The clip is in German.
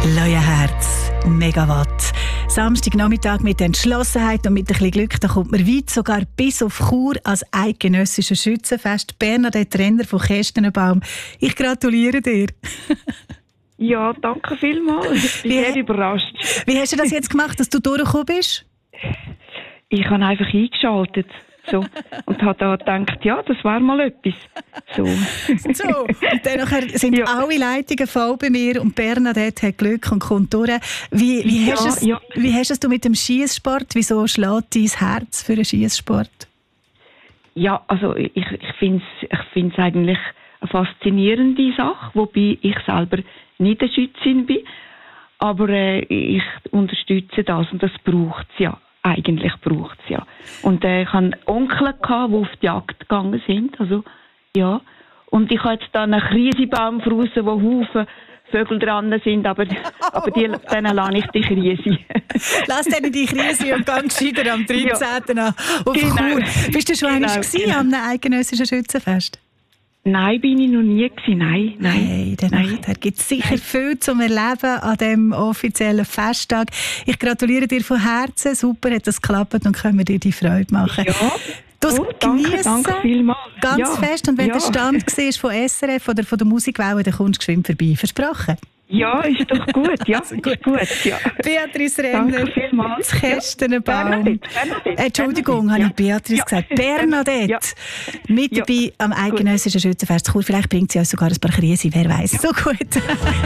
Leuenherz, Megawatt. Samstagnachmittag mit Entschlossenheit und mit ein bisschen Glück, da kommt man weit, sogar bis auf Chur als eidgenössisches Schützenfest. Bernadette Renner von Kästenenbaum, ich gratuliere dir. Ja, danke vielmals. Ich bin sehr überrascht. Wie hast du das jetzt gemacht, dass du durchgekommen bist? Ich habe einfach eingeschaltet. So. Und habe da gedacht, ja, das wäre mal etwas. So. Und dann sind alle Leitungen voll bei mir und Bernadette hat Glück und kommt durch. Wie hast es du mit dem Schiesssport? Wieso schlägt dein Herz für den Schiesssport? Ja, also ich finde es eigentlich eine faszinierende Sache, wobei ich selber nicht eine Schützin bin. Aber ich unterstütze das und das braucht es ja. Eigentlich braucht es ja. Und ich hatte Onkel, die auf die Jagd gegangen sind. Also, ja. Und ich habe jetzt dann einen Krisebaum draussen, wo Haufen Vögel dran sind, aber denen lasse ich die Krise. Lass denen die Krise und ganz gescheiter am 13. Ja. Auf Chur. Bist du schon einmal an einem eidgenössischen Schützenfest? Nein, bin ich noch nie gewesen. Nein. Da gibt es sicher viel zum Erleben an diesem offiziellen Festtag. Ich gratuliere dir von Herzen. Super, hat das geklappt und können wir dir die Freude machen. Ja. Danke vielmals. Ganz fest. Und wenn der Stand war von SRF oder von der Musikwelle, dann kommst du geschwind vorbei. Versprochen? Ja, ist doch gut. Ja, also gut. Ist gut, ja. Beatrice Renner, das Kästenenbaum. Entschuldigung, habe ich Beatrice gesagt. Bernadette, mit dabei am eidgenössischen Schützenfest Chur. Vielleicht bringt sie uns sogar ein paar Krise, wer weiß. So gut.